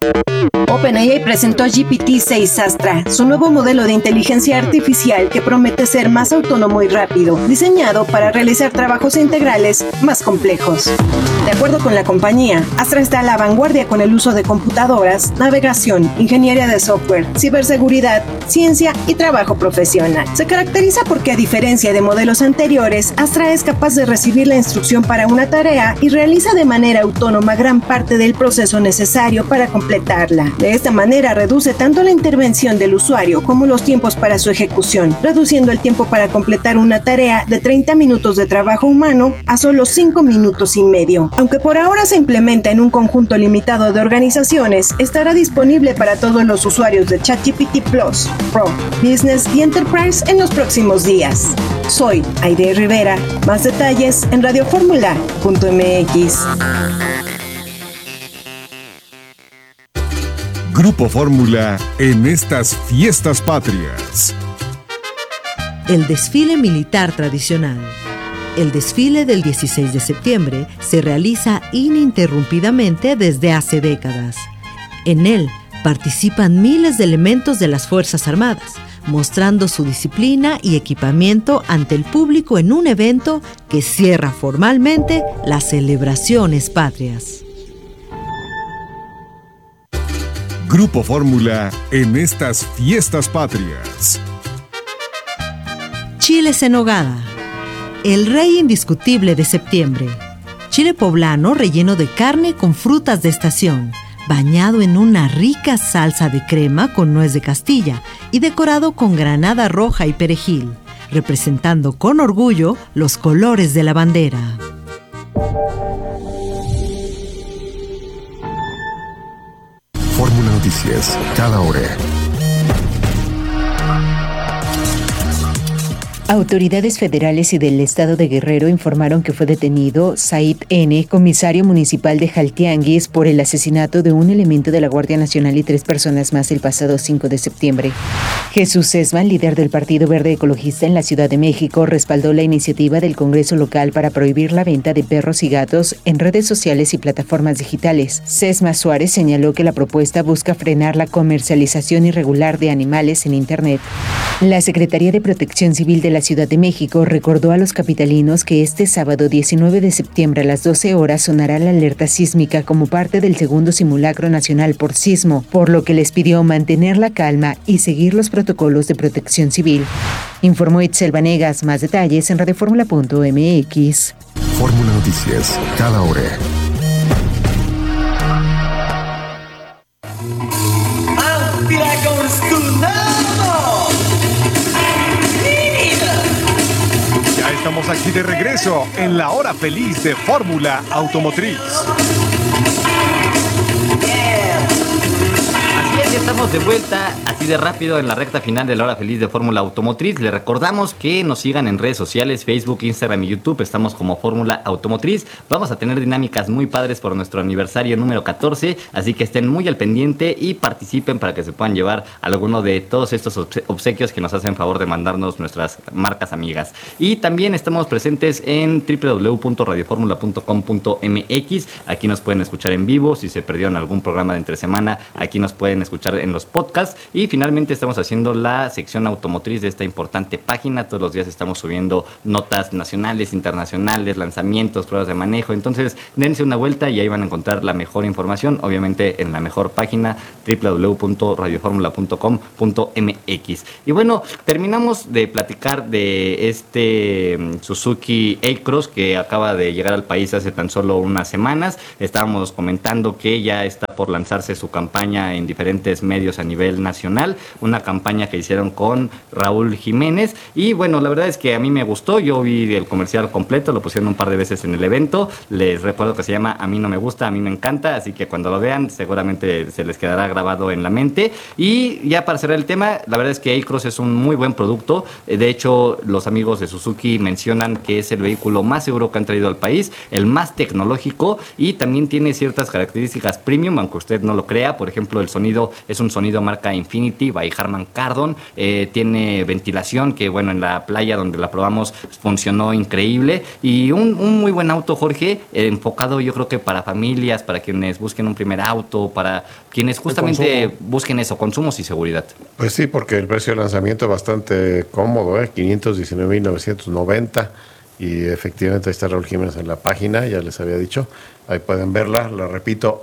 OpenAI presentó GPT-6 Astra, su nuevo modelo de inteligencia artificial que promete ser más autónomo y rápido, diseñado para realizar trabajos integrales más complejos. De acuerdo con la compañía, Astra está a la vanguardia con el uso de computadoras, navegación, ingeniería de software, ciberseguridad, ciencia y trabajo profesional. Se caracteriza porque, a diferencia de modelos anteriores, Astra es capaz de recibir la instrucción para una tarea y realiza de manera autónoma gran parte del proceso necesario para completarla. De esta manera reduce tanto la intervención del usuario como los tiempos para su ejecución, reduciendo el tiempo para completar una tarea de 30 minutos de trabajo humano a solo 5 minutos y medio. Aunque por ahora se implementa en un conjunto limitado de organizaciones, estará disponible para todos los usuarios de ChatGPT Plus, Pro, Business y Enterprise en los próximos días. Soy Aide Rivera. Más detalles en radioformula.mx. Grupo Fórmula en estas fiestas patrias. El desfile militar tradicional. El desfile del 16 de septiembre se realiza ininterrumpidamente desde hace décadas. En él participan miles de elementos de las Fuerzas Armadas, mostrando su disciplina y equipamiento ante el público en un evento que cierra formalmente las celebraciones patrias. Grupo Fórmula en estas fiestas patrias. Chiles en nogada. El rey indiscutible de septiembre. Chile poblano relleno de carne con frutas de estación, bañado en una rica salsa de crema con nuez de Castilla y decorado con granada roja y perejil, representando con orgullo los colores de la bandera. Fórmula Noticias, cada hora. Autoridades federales y del estado de Guerrero informaron que fue detenido Said N., comisario municipal de Jaltianguis, por el asesinato de un elemento de la Guardia Nacional y 3 personas más el pasado 5 de septiembre. Jesús Sesma, líder del Partido Verde Ecologista en la Ciudad de México, respaldó la iniciativa del Congreso local para prohibir la venta de perros y gatos en redes sociales y plataformas digitales. Sesma Suárez señaló que la propuesta busca frenar la comercialización irregular de animales en Internet. La Secretaría de Protección Civil de la Ciudad de México recordó a los capitalinos que este sábado 19 de septiembre a las 12 horas sonará la alerta sísmica como parte del segundo simulacro nacional por sismo, por lo que les pidió mantener la calma y seguir los protocolos de protección civil. Informó Itzel Vanegas. Más detalles en radioformula.mx. Fórmula Noticias, cada hora. Estamos aquí de regreso en la hora feliz de Fórmula Automotriz. Así es, estamos de vuelta así de rápido en la recta final de la hora feliz de Fórmula Automotriz. Les recordamos que nos sigan en redes sociales, Facebook, Instagram y YouTube. Estamos como Fórmula Automotriz. Vamos a tener dinámicas muy padres por nuestro aniversario número 14, así que estén muy al pendiente y participen para que se puedan llevar alguno de todos estos obsequios que nos hacen favor de mandarnos nuestras marcas amigas. Y también estamos presentes en www.radioformula.com.mx. Aquí nos pueden escuchar en vivo. Si se perdieron algún programa de entre semana, aquí nos pueden escuchar en los podcasts. Y finalmente estamos haciendo la sección automotriz de esta importante página. Todos los días estamos subiendo notas nacionales, internacionales, lanzamientos, pruebas de manejo. Entonces dense una vuelta y ahí van a encontrar la mejor información, obviamente en la mejor página, www.radioformula.com.mx. Y bueno, terminamos de platicar de este Suzuki A-Cross que acaba de llegar al país hace tan solo unas semanas. Estábamos comentando que ya está por lanzarse su campaña en diferentes medios a nivel nacional, una campaña que hicieron con Raúl Jiménez. Y bueno, la verdad es que a mí me gustó. Yo vi el comercial completo, lo pusieron un par de veces en el evento. Les recuerdo que se llama A mí no me gusta, a mí me encanta, así que cuando lo vean seguramente se les quedará grabado en la mente. Y ya para cerrar el tema, la verdad es que A-Cross es un muy buen producto. De hecho, los amigos de Suzuki mencionan que es el vehículo más seguro que han traído al país, el más tecnológico y también tiene ciertas características premium, aunque usted no lo crea. Por ejemplo, el sonido es un sonido marca Infinity by Harman Kardon. Tiene ventilación que, bueno, en la playa donde la probamos funcionó increíble. Y un muy buen auto, Jorge, enfocado yo creo que para familias, para quienes busquen un primer auto, para quienes justamente busquen eso, consumos y seguridad. Pues sí, porque el precio de lanzamiento es bastante cómodo, 519,990. Y efectivamente ahí está Raúl Jiménez en la página, ya les había dicho. Ahí pueden verla, la repito,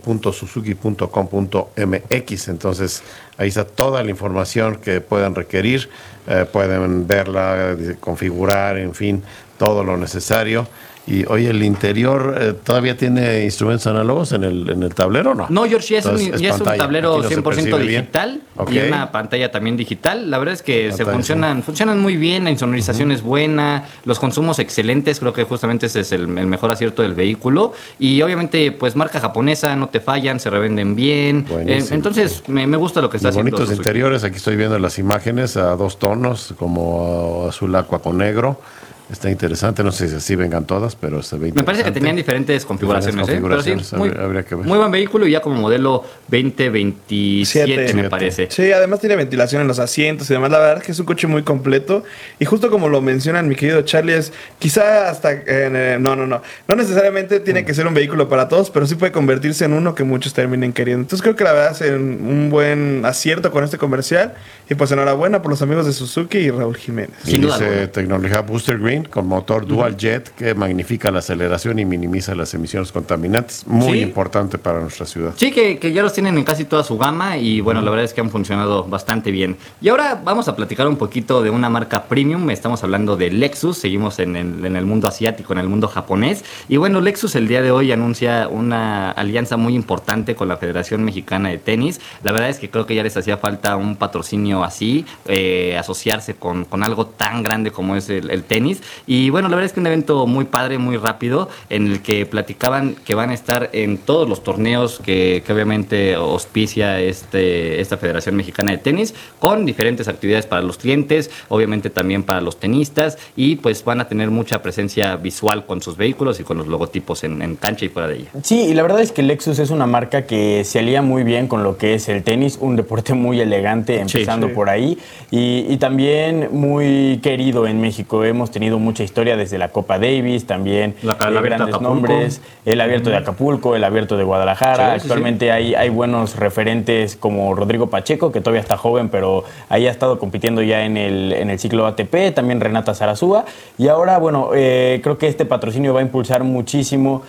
autos.suzuki.com.mx. Entonces ahí está toda la información que puedan requerir. Pueden verla, configurar, en fin, todo lo necesario. Y oye, el interior todavía tiene instrumentos análogos en el tablero, ¿no? No, George, ya es un tablero 100% digital, okay, y una pantalla también digital. La verdad es que funcionan muy bien, la insonorización es buena, los consumos excelentes, creo que justamente ese es el mejor acierto del vehículo. Y obviamente, pues marca japonesa, no te fallan, se revenden bien. Entonces, me gusta lo que está haciendo. Bonitos interiores, aquí estoy viendo las imágenes a 2 tonos, como azul aqua con negro. Está interesante, no sé si así vengan todas, pero se ve interesante. Me parece que tenían diferentes configuraciones, pero sí, habría que ver. Muy buen vehículo y ya como modelo 2027 me parece. Sí, además tiene ventilación en los asientos y demás. La verdad es que es un coche muy completo. Y justo como lo mencionan mi querido Charlie, es quizá hasta... No necesariamente tiene que ser un vehículo para todos, pero sí puede convertirse en uno que muchos terminen queriendo. Entonces creo que la verdad es un buen acierto con este comercial. Y pues enhorabuena por los amigos de Suzuki y Raúl Jiménez. Y dice tecnología Booster Green con motor Dual Jet que magnifica la aceleración y minimiza las emisiones contaminantes. Muy importante para nuestra ciudad. Sí, que ya los tienen en casi toda su gama y bueno, la verdad es que han funcionado bastante bien. Y ahora vamos a platicar un poquito de una marca premium. Estamos hablando de Lexus. Seguimos en el mundo asiático, en el mundo japonés. Y bueno, Lexus el día de hoy anuncia una alianza muy importante con la Federación Mexicana de Tenis. La verdad es que creo que ya les hacía falta un patrocinio así, asociarse con algo tan grande como es el tenis. Y bueno, la verdad es que un evento muy padre, muy rápido, en el que platicaban que van a estar en todos los torneos que obviamente auspicia esta Federación Mexicana de Tenis, con diferentes actividades para los clientes, obviamente también para los tenistas, y pues van a tener mucha presencia visual con sus vehículos y con los logotipos en cancha y fuera de ella. Sí, y la verdad es que Lexus es una marca que se alía muy bien con lo que es el tenis, un deporte muy elegante, empezando por ahí, y también muy querido en México. Hemos tenido mucha historia desde la Copa Davis, también grandes nombres, el Abierto de Acapulco, el Abierto de Guadalajara. Actualmente hay buenos referentes como Rodrigo Pacheco, que todavía está joven, pero ahí ha estado compitiendo ya en el ciclo ATP, también Renata Zarazúa. Y ahora, bueno, creo que este patrocinio va a impulsar muchísimo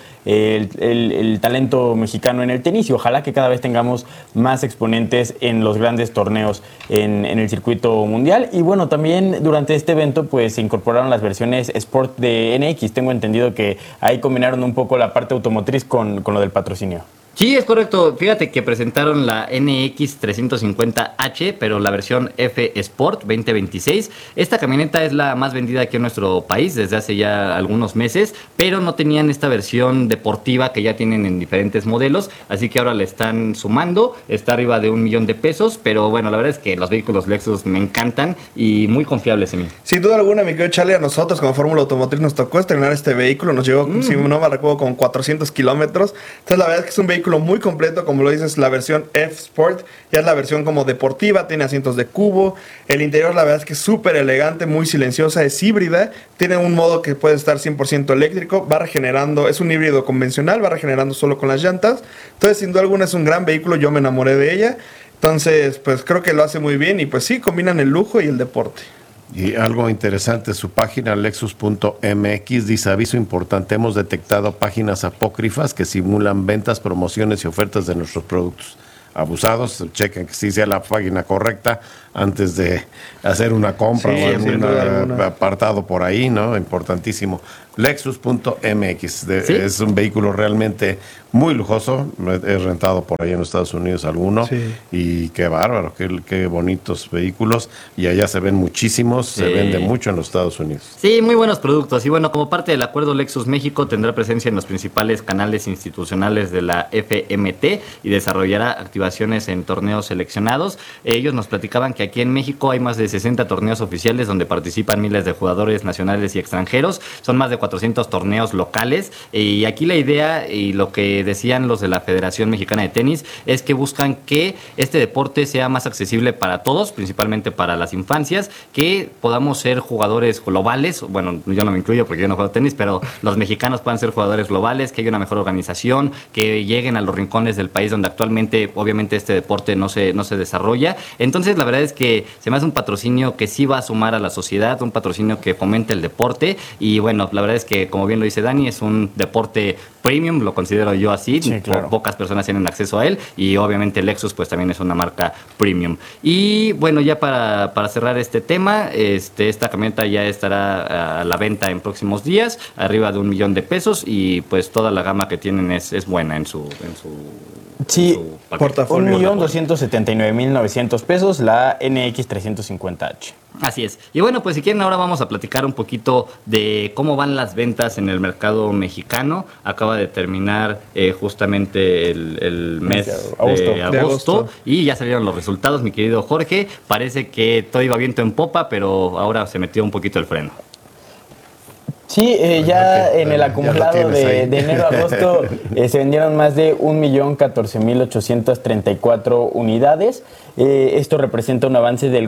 el talento mexicano en el tenis y ojalá que cada vez tengamos más exponentes en los grandes torneos en el circuito mundial. Y bueno, también durante este evento pues se incorporaron las versiones Sport de NX. Tengo entendido que ahí combinaron un poco la parte automotriz con lo del patrocinio. Sí, es correcto. Fíjate que presentaron la NX 350H, pero la versión F Sport 2026. Esta camioneta es la más vendida aquí en nuestro país desde hace ya algunos meses, pero no tenían esta versión deportiva que ya tienen en diferentes modelos, así que ahora le están sumando. Está arriba de $1,000,000, pero bueno, la verdad es que los vehículos Lexus me encantan y muy confiables en mí. Sin duda alguna, mi querido Charlie, a nosotros como Fórmula Automotriz nos tocó estrenar este vehículo. Nos llevó, si no me recuerdo, con 400 kilómetros. Entonces la verdad es que es un vehículo muy completo, como lo dices, la versión F Sport, ya es la versión como deportiva, tiene asientos de cubo, el interior la verdad es que es súper elegante, muy silenciosa, es híbrida, tiene un modo que puede estar 100% eléctrico, va regenerando, es un híbrido convencional, va regenerando solo con las llantas, entonces sin duda alguna es un gran vehículo, yo me enamoré de ella, entonces pues creo que lo hace muy bien y pues sí, combinan el lujo y el deporte. Y algo interesante, su página lexus.mx dice: aviso importante, hemos detectado páginas apócrifas que simulan ventas, promociones y ofertas de nuestros productos. Abusados, chequen que sí sea la página correcta antes de hacer una compra o algún apartado por ahí, ¿no? Importantísimo. Lexus.mx, es un vehículo realmente muy lujoso. He rentado por ahí en los Estados Unidos alguno y qué bárbaro, qué bonitos vehículos, y allá se ven muchísimos, se vende mucho en los Estados Unidos. Sí, muy buenos productos, y bueno, como parte del acuerdo, Lexus México tendrá presencia en los principales canales institucionales de la FMT y desarrollará activaciones en torneos seleccionados. Ellos nos platicaban que que aquí en México hay más de 60 torneos oficiales donde participan miles de jugadores nacionales y extranjeros. Son más de 400 torneos locales. Y aquí la idea y lo que decían los de la Federación Mexicana de Tenis es que buscan que este deporte sea más accesible para todos, principalmente para las infancias, que podamos ser jugadores globales. Bueno, yo no me incluyo porque yo no juego tenis, pero los mexicanos puedan ser jugadores globales, que haya una mejor organización, que lleguen a los rincones del país donde actualmente, obviamente, este deporte no se desarrolla. Entonces, la verdad es que se me hace un patrocinio que sí va a sumar a la sociedad, un patrocinio que fomente el deporte. Y bueno, la verdad es que, como bien lo dice Dani, es un deporte premium, lo considero yo así. Sí, claro. Pocas personas tienen acceso a él, y obviamente Lexus pues también es una marca premium. Y bueno, ya para cerrar este tema, esta camioneta ya estará a la venta en próximos días, arriba de $1,000,000, y pues toda la gama que tienen es buena en su Sí, portafolio. $1,279,900, la NX 350H. Así es. Y bueno, pues si quieren ahora vamos a platicar un poquito de cómo van las ventas en el mercado mexicano. Acaba de terminar justamente el mes de agosto y ya salieron los resultados, mi querido Jorge. Parece que todo iba viento en popa, pero ahora se metió un poquito el freno. Sí, ya en el acumulado de enero a agosto se vendieron más de 1,014,834 unidades. Esto representa un avance del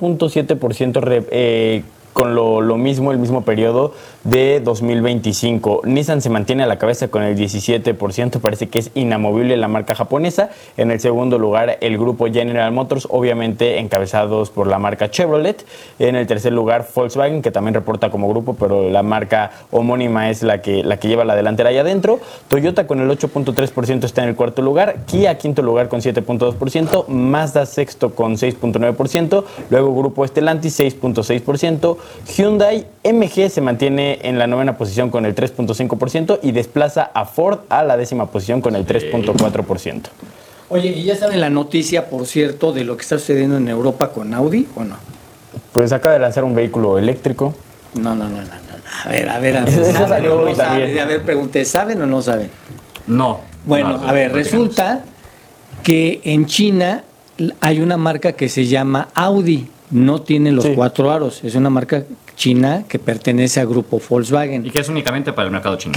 4.7% con lo mismo, el mismo periodo de 2025. Nissan se mantiene a la cabeza con el 17%, parece que es inamovible la marca japonesa. En el segundo lugar, el grupo General Motors, obviamente encabezados por la marca Chevrolet. En el tercer lugar, Volkswagen, que también reporta como grupo, pero la marca homónima es la que lleva la delantera allá adentro. Toyota con el 8.3% está en el cuarto lugar, Kia quinto lugar con 7.2%, Mazda sexto con 6.9%, luego grupo Stellantis 6.6%, Hyundai MG se mantiene en la novena posición con el 3.5% y desplaza a Ford a la décima posición con el 3.4%. Oye, ¿y ya saben la noticia, por cierto, de lo que está sucediendo en Europa con Audi o no? Pues acaba de lanzar un vehículo eléctrico. No. A ver. ¿Saben o no saben? A ver, pregunté, ¿saben o no saben? No. Bueno, a ver, resulta que en China hay una marca que se llama Audi. No tiene los 4 aros. Es una marca china que pertenece al grupo Volkswagen. Y que es únicamente para el mercado chino.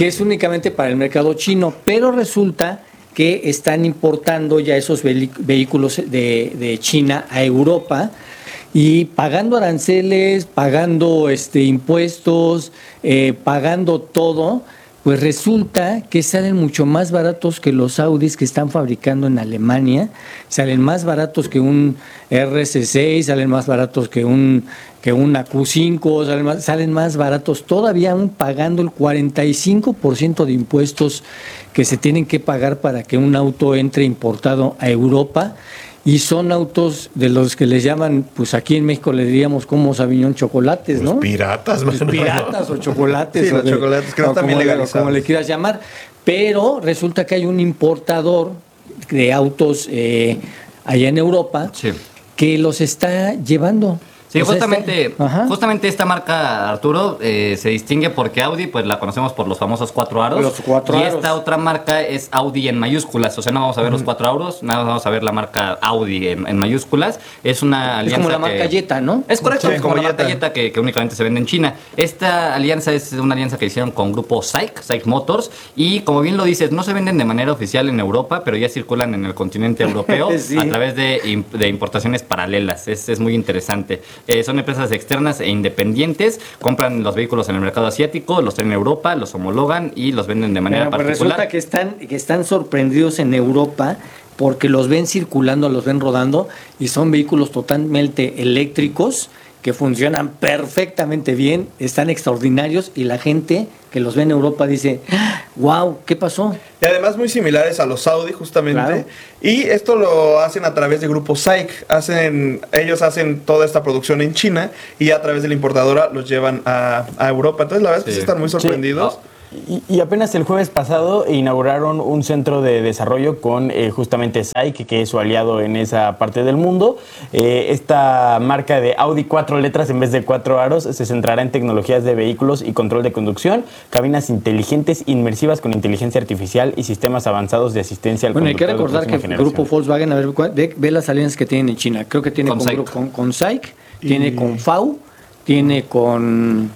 Pero resulta que están importando ya esos vehículos de China a Europa y pagando aranceles, pagando impuestos, pagando todo. Pues resulta que salen mucho más baratos que los Audis que están fabricando en Alemania, salen más baratos que un RS6, salen más baratos que una Q5, salen más baratos todavía, aún pagando el 45% de impuestos que se tienen que pagar para que un auto entre importado a Europa. Y son autos de los que les llaman, pues aquí en México le diríamos como Sauvignon chocolates, ¿no? Piratas, pues piratas o chocolates. Sí, los chocolates que no están bien legalizados. Como le quieras llamar. Pero resulta que hay un importador de autos allá en Europa que los está llevando. Sí, justamente esta marca, Arturo, se distingue porque Audi, pues la conocemos por los famosos 4 aros. Los 4 aros. Y esta otra marca es Audi en mayúsculas. O sea, no vamos a ver los 4 aros, nada más vamos a ver la marca Audi en mayúsculas. Es una alianza. Es como la marca Jetta, ¿no? Es correcto, Sí, es como la Jetta. marca Jetta que únicamente se vende en China. Esta alianza es una alianza que hicieron con grupo SAIC Motors. Y como bien lo dices, no se venden de manera oficial en Europa, pero ya circulan en el continente europeo Sí. a través de importaciones paralelas. Es muy interesante. Son empresas externas e independientes, compran los vehículos en el mercado asiático, los traen a Europa, los homologan y los venden de manera pues particular. resulta que están sorprendidos en Europa porque los ven circulando, los ven rodando y son vehículos totalmente eléctricos que funcionan perfectamente bien, están extraordinarios y la gente que los ve en Europa dice, wow, ¿qué pasó? Y además muy similares a los Audi justamente. Claro. Y esto lo hacen a través de Grupo SAIC. Ellos hacen toda esta producción en China y a través de la importadora los llevan a Europa. Entonces la verdad es que sí están muy sorprendidos. Y apenas el jueves pasado inauguraron un centro de desarrollo con justamente SAIC, que es su aliado en esa parte del mundo. Esta marca de Audi 4 letras en vez de 4 aros se centrará en tecnologías de vehículos y control de conducción, cabinas inteligentes inmersivas con inteligencia artificial y sistemas avanzados de asistencia al conductor. Bueno, hay que recordar que el grupo Volkswagen, a ver, ve las alianzas que tienen en China. Creo que tiene con SAIC, tiene con FAW, tiene con...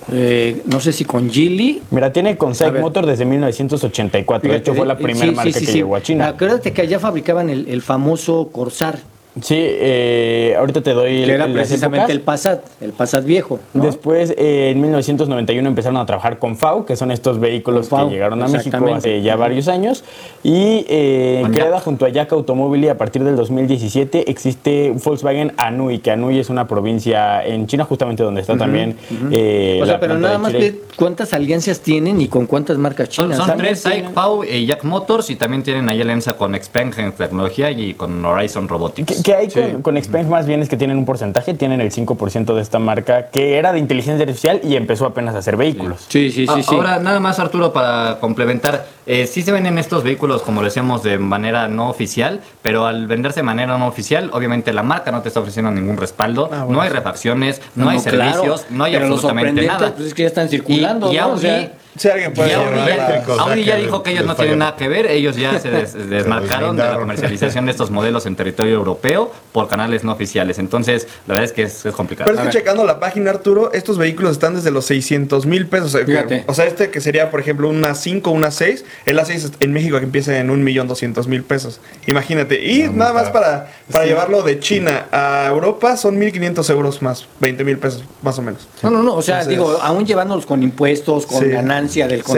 no sé si con Geely. Mira, tiene con SAIC Motor desde 1984. Fíjate, de hecho, fue la primera marca que llegó a China. Acuérdate que allá fabricaban el famoso Corsair. Sí, ahorita te doy que era precisamente el Passat viejo, ¿no? Después, en 1991 empezaron a trabajar con FAW, que son estos vehículos que llegaron a México hace ya varios años. Y creada junto a Yak Automobili a partir del 2017 existe Volkswagen Anhui, que Anhui es una provincia en China, justamente donde está también o sea, pero nada más ve cuántas alianzas tienen y con cuántas marcas chinas. Son tres, SAIC, FAW y Yak Motors, y también tienen ahí alianza con Xpeng en tecnología y con Horizon Robotics. Que hay con Xpeng más bien es que tienen un porcentaje, tienen el 5% de esta marca que era de inteligencia artificial y empezó apenas a hacer vehículos. Sí. Ahora, nada más, Arturo, para complementar, sí se venden estos vehículos, como decíamos, de manera no oficial, pero al venderse de manera no oficial, obviamente la marca no te está ofreciendo ningún respaldo, no hay refacciones, no hay servicios, no hay absolutamente nada. Pues es que ya están circulando, y ¿no? Si alguien puede Audi ya dijo que ellos no tienen nada que ver, ellos ya se desmarcaron de la comercialización de estos modelos en territorio europeo por canales no oficiales. Entonces, la verdad es que es complicado. Pero es que checando la página, Arturo, estos vehículos están desde los 600,000 pesos. Fíjate. O sea, este que sería, por ejemplo, una 5, una 6, el A6 en México que empieza en 1,200,000 pesos. Imagínate. Y nada más para llevarlo de China a Europa son 1,500 euros más, 20,000 pesos más o menos. No. O sea, entonces, aún llevándolos con impuestos, con ganancia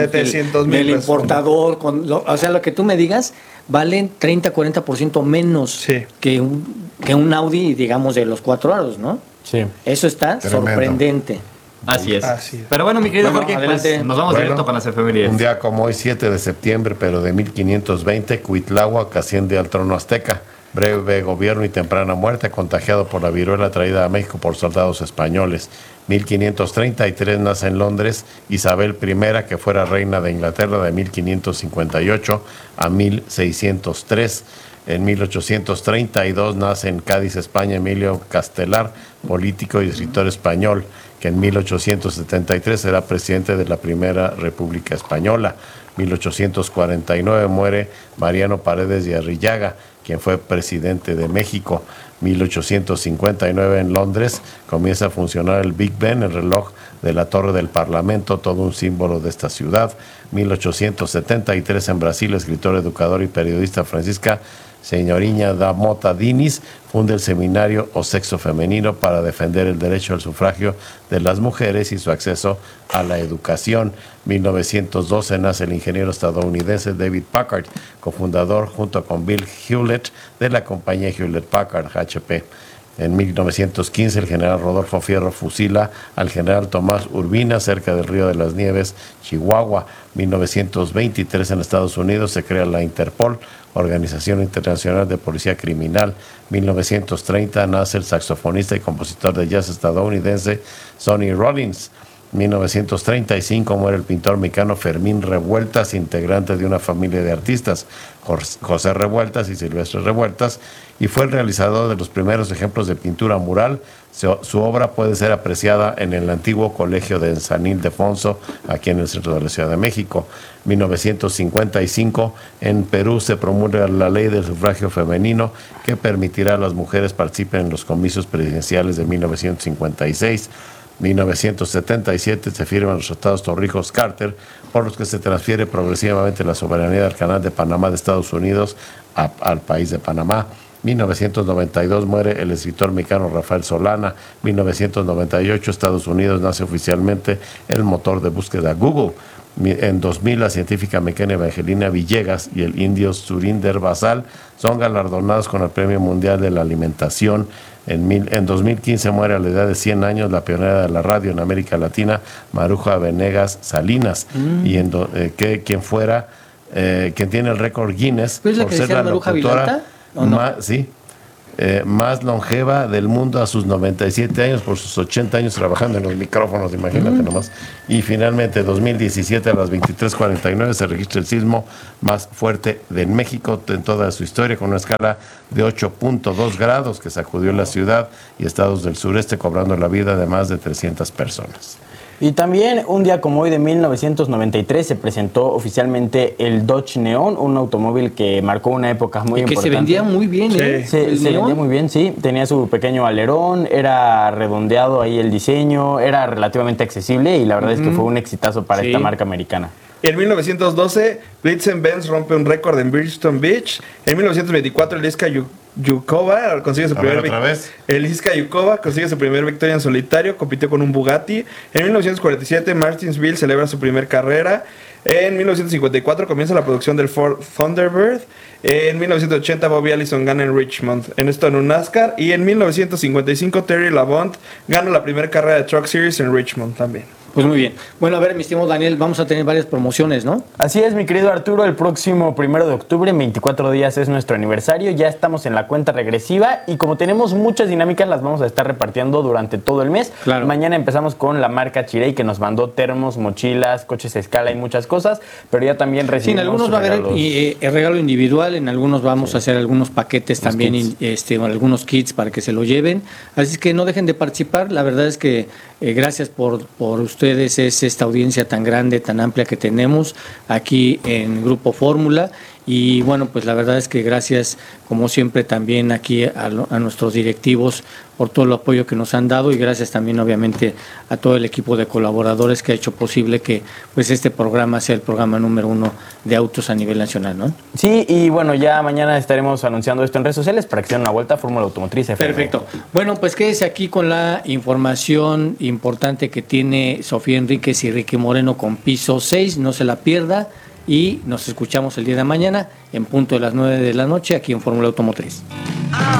del importador, o sea, lo que tú me digas, valen 30-40% menos que un Audi, digamos, de los 4 aros, ¿no? Sí. Eso está sorprendente. Así es. Pero bueno, mi querido Jorge, pues, nos vamos directo con las efemérides. Un día como hoy, 7 de septiembre, pero de 1520, Cuitláhuac asciende al trono azteca. Breve gobierno y temprana muerte, contagiado por la viruela traída a México por soldados españoles. 1533 nace en Londres Isabel I, que fuera reina de Inglaterra de 1558 a 1603. En 1832 nace en Cádiz, España, Emilio Castelar, político y escritor español, que en 1873 será presidente de la Primera República Española. 1849 muere Mariano Paredes de Arrillaga, quien fue presidente de México. 1859 en Londres comienza a funcionar el Big Ben, el reloj de la Torre del Parlamento, todo un símbolo de esta ciudad. 1873 en Brasil, escritor, educador y periodista Francisca Senhorinha da Mota Diniz funda el seminario O Sexo Femenino para defender el derecho al sufragio de las mujeres y su acceso a la educación. 1912 nace el ingeniero estadounidense David Packard, cofundador junto con Bill Hewlett de la compañía Hewlett Packard, HP. En 1915 el general Rodolfo Fierro fusila al general Tomás Urbina cerca del Río de las Nieves, Chihuahua. 1923 en Estados Unidos se crea la Interpol, Organización Internacional de Policía Criminal. 1930 nace el saxofonista y compositor de jazz estadounidense Sonny Rollins. 1935 muere el pintor mexicano Fermín Revueltas, integrante de una familia de artistas, José Revueltas y Silvestre Revueltas, y fue el realizador de los primeros ejemplos de pintura mural. Su obra puede ser apreciada en el antiguo Colegio de San Ildefonso, aquí en el centro de la Ciudad de México. 1955, en Perú se promulga la ley del sufragio femenino que permitirá a las mujeres participar en los comicios presidenciales de 1956. 1977 se firman los tratados Torrijos-Carter, por los que se transfiere progresivamente la soberanía del Canal de Panamá de Estados Unidos al país de Panamá. 1992 muere el escritor mexicano Rafael Solana. 1998 Estados Unidos nace oficialmente el motor de búsqueda Google. En 2000 la científica mexicana Evangelina Villegas y el indio Surinder Basal son galardonados con el Premio Mundial de la Alimentación. En 2015 muere a la edad de 100 años la pionera de la radio en América Latina, Maruja Venegas Salinas, y quien tiene el récord Guinness por ser la locutora sí, más longeva del mundo a sus 97 años, por sus 80 años trabajando en los micrófonos, imagínate nomás. Y finalmente, 2017 a las 23:49 se registra el sismo más fuerte de México en toda su historia, con una escala de 8.2 grados que sacudió la ciudad y estados del sureste, cobrando la vida de más de 300 personas. Y también un día como hoy de 1993 se presentó oficialmente el Dodge Neon, un automóvil que marcó una época muy importante. Que se vendía muy bien, ¿eh? Se vendía muy bien, sí. Tenía su pequeño alerón, era redondeado ahí el diseño, era relativamente accesible y la verdad es que fue un exitazo para esta marca americana. En 1912, Blitzen-Benz rompe un récord en Bridgestone Beach. En 1924, el Iska Yukova consigue su primer victoria en solitario, compitió con un Bugatti. En 1947, Martinsville celebra su primer carrera. En 1954 comienza la producción del Ford Thunderbird. En 1980 Bobby Allison gana en Richmond, en un NASCAR. Y en 1955 Terry Labonte gana la primera carrera de Truck Series en Richmond también. Pues muy bien. Bueno, a ver, mi estimado Daniel, vamos a tener varias promociones, ¿no? Así es, mi querido Arturo, el próximo 1 de octubre, en 24 días es nuestro aniversario, ya estamos en la cuenta regresiva y como tenemos muchas dinámicas las vamos a estar repartiendo durante todo el mes. Claro. Mañana empezamos con la marca Chirey que nos mandó termos, mochilas, coches a escala y muchas cosas, pero ya también recibimos en algunos va a haber el regalo individual, en algunos vamos a hacer algunos paquetes también, algunos kits para que se lo lleven, así que no dejen de participar, la verdad es que gracias por ustedes, es esta audiencia tan grande, tan amplia que tenemos aquí en Grupo Fórmula. Y bueno, pues la verdad es que gracias, como siempre, también aquí a nuestros directivos por todo el apoyo que nos han dado y gracias también, obviamente, a todo el equipo de colaboradores que ha hecho posible que pues este programa sea el programa número 1 de autos a nivel nacional, ¿no? Sí, y bueno, ya mañana estaremos anunciando esto en redes sociales para que se den una vuelta a Fórmula Automotriz FM. Perfecto. Bueno, pues quédese aquí con la información importante que tiene Sofía Enríquez y Ricky Moreno con Piso 6, no se la pierda. Y nos escuchamos el día de mañana en punto de las 9 de la noche aquí en Fórmula Automotriz.